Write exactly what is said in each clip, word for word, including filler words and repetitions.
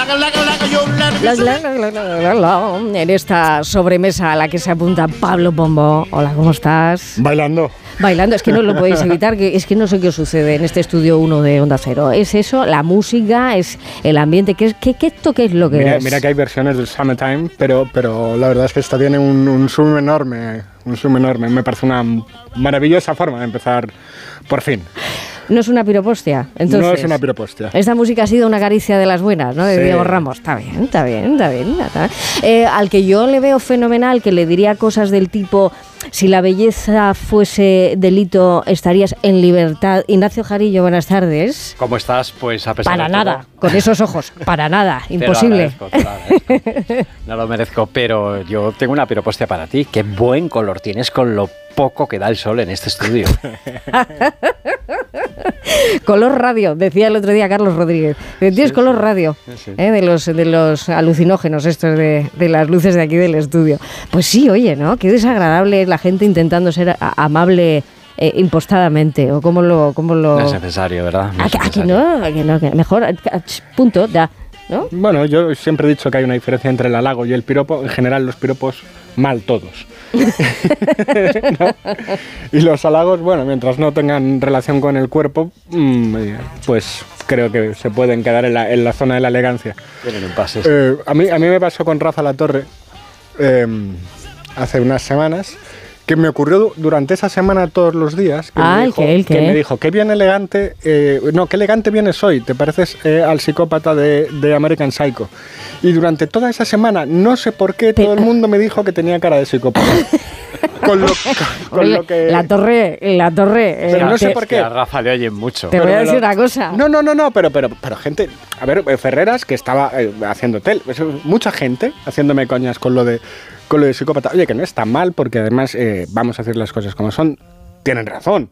En esta sobremesa a la que se apunta Pablo Pombo. Hola, ¿cómo estás? Bailando. Bailando, es que no lo podéis evitar, que es que no sé qué os sucede en este estudio uno de Onda Cero. Es eso, la música, es el ambiente, ¿qué, qué, qué, esto qué es lo que mira, es? Mira que hay versiones del Summertime, pero, pero la verdad es que esta tiene un, un zoom enorme, un zoom enorme. Me parece una maravillosa forma de empezar, por fin. No es una piropostia, entonces. No es una piropostia. Esta música ha sido una caricia de las buenas, ¿no? De Sí. Diego Ramos. Está bien, está bien, está bien. Está bien. Eh, al que yo le veo fenomenal, que le diría cosas del tipo: si la belleza fuese delito, estarías en libertad. Ignacio Jarillo, buenas tardes. ¿Cómo estás? Pues a pesar Para de nada, todo, con esos ojos, para nada, imposible. Te lo agradezco, te lo agradezco. No lo merezco, pero yo tengo una piropostia para ti. Qué buen color tienes con lo poco que da el sol en este estudio. Color radio, decía el otro día Carlos Rodríguez. Tienes Sí, color sí. radio, Sí. ¿eh? de, los, de los alucinógenos estos de, de las luces de aquí del estudio. Pues sí, oye, ¿no? Qué desagradable es la gente intentando ser a- amable eh, impostadamente. O cómo lo... Cómo lo... No es necesario, ¿verdad? No ¿A, es que- a que necesario. no? ¿A que no? Que mejor, a- a- punto, ya, ¿no? Bueno, yo siempre he dicho que hay una diferencia entre el halago y el piropo. En general, los piropos, mal todos. ¿No? Y los halagos, bueno, mientras no tengan relación con el cuerpo, mmm, pues creo que se pueden quedar en la, en la zona de la elegancia. Tienen un pase. Eh, a, mí, a mí me pasó con Rafa Latorre eh, hace unas semanas, que me ocurrió du- durante esa semana todos los días. Que Ah, me ¿el dijo, qué, el que qué? me dijo, qué bien elegante, eh, no, qué elegante vienes hoy, te pareces eh, al psicópata de, de American Psycho. Y durante toda esa semana, no sé por qué, todo el mundo me dijo que tenía cara de psicópata. Con lo, con, con Oye, lo que... La torre, la torre... eh, Pero no sé te- por Que qué. a Rafa le oyen mucho. Te voy Pero a me decir lo- una cosa. No, no, no, no, pero, pero, pero gente, a ver, eh, Ferreras, que estaba eh, haciendo tel, eso, mucha gente haciéndome coñas con lo de con lo de psicópata. Oye, que no está mal, porque además eh, vamos a decir las cosas como son. Tienen razón,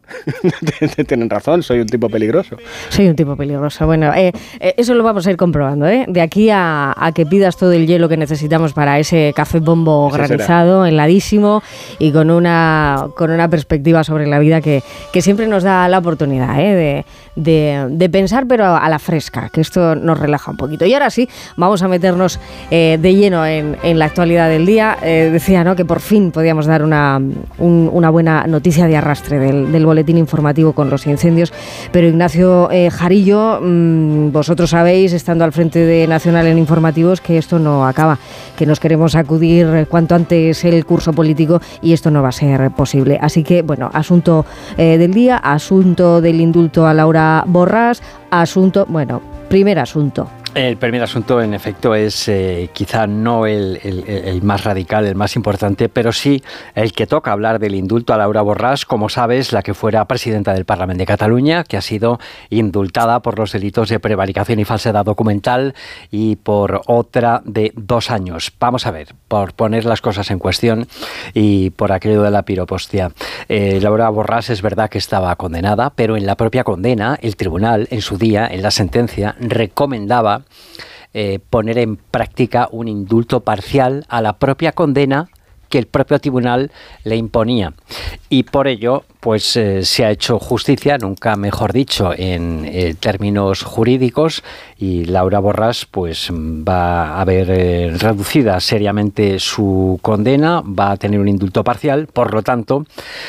tienen razón, soy un tipo peligroso. Soy un tipo peligroso. Bueno, eh, eh, eso lo vamos a ir comprobando, ¿eh? De aquí a, a que pidas todo el hielo que necesitamos para ese café bombo Eso granizado, heladísimo y con una, con una perspectiva sobre la vida que, que siempre nos da la oportunidad, ¿eh? de, de, de pensar, pero a la fresca, que esto nos relaja un poquito. Y ahora sí, vamos a meternos eh, de lleno en, en la actualidad del día. Eh, decía, ¿no?, que por fin podíamos dar una, un- una buena noticia de arrastre Del, del boletín informativo con los incendios, pero Ignacio eh, Jarillo, mmm, vosotros sabéis, estando al frente de Nacional en Informativos, que esto no acaba, que nos queremos sacudir cuanto antes el curso político y esto no va a ser posible. Así que, bueno, asunto eh, del día, asunto del indulto a Laura Borràs, asunto, bueno, primer asunto. El primer asunto, en efecto, es eh, quizá no el, el, el más radical, el más importante, pero sí el que toca hablar del indulto a Laura Borràs, como sabes, la que fuera presidenta del Parlamento de Cataluña, que ha sido indultada por los delitos de prevaricación y falsedad documental y por otra de dos años. Vamos a ver, por poner las cosas en cuestión y por aquello de la piropostia. Eh, Laura Borràs es verdad que estaba condenada, pero en la propia condena, el tribunal, en su día, en la sentencia, recomendaba Eh, poner en práctica un indulto parcial a la propia condena que el propio tribunal le imponía. Y por ello, pues eh, se ha hecho justicia, nunca mejor dicho, en eh, términos jurídicos, y Laura Borràs pues va a ver eh, reducida seriamente su condena, va a tener un indulto parcial, por lo tanto,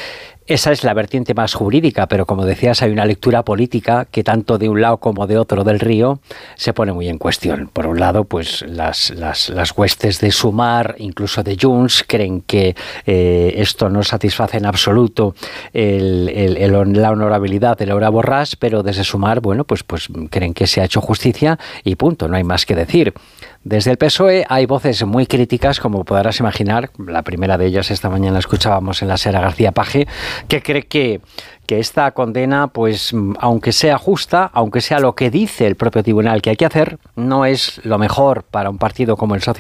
esa es la vertiente más jurídica, pero como decías, hay una lectura política que tanto de un lado como de otro del río se pone muy en cuestión. Por un lado, pues las, las, las huestes de Sumar, incluso de Junts, creen que eh, esto no satisface en absoluto el, el, el, la honorabilidad de Laura Borràs, pero desde Sumar, bueno, pues, pues creen que se ha hecho justicia y punto, no hay más que decir. Desde el P S O E hay voces muy críticas, como podrás imaginar. La primera de ellas esta mañana la escuchábamos en la Sera García Paje, que cree que, que esta condena, pues aunque sea justa, aunque sea lo que dice el propio tribunal que hay que hacer, no es lo mejor para un partido como el Socialismo